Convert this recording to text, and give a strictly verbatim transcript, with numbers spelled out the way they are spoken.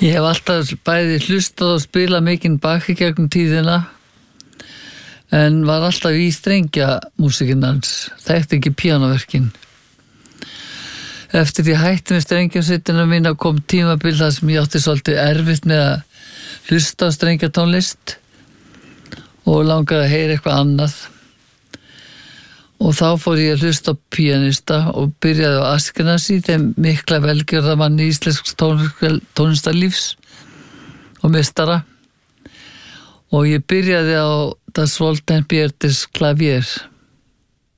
Ég hef alltaf bæði hlustað og spilað mikinn Bach í gegnum tíðina en var alltaf í strengja músíkin hans, þekkti ekki píanoverkin. Eftir ég hætti með strengjasveitina mína kom tímabil þar sem ég átti svolítið erfitt með að hlusta á strengjatónlist og langaði að heyra eitthvað annað. Og þá fór ég að hlusta á píanista og byrjaði á Askenasi, þeim mikla velgjörðamanni íslensks tónlistarlífs og meistara. Og ég byrjaði á Das Wollten Biertes Klavier